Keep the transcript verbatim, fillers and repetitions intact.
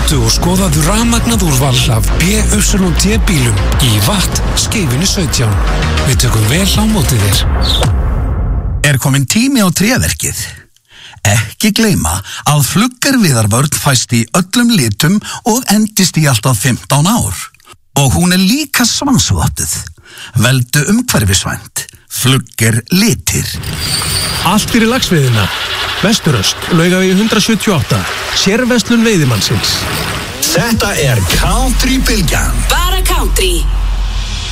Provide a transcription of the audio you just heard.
Komdu og skoðaðu rafmagnað úrval af B Y D bílum í Watt skeifunni sautján. Við tökum vel á móti þér. Er komin tími á tréverkið? Ekki gleyma að Flugger viðarvörn fæst í öllum litum og endist í alltaf fimmtán ár. Og hún er líka svansvottuð. Veldu umhverfisvænt. Flugger litir. Allt fyrir laxveiðina. Vesturöst, Laugavegi hundrað sjötíu og átta. Sérverslun veiðimannsins. Þetta er Country Bylgjan. Bara country.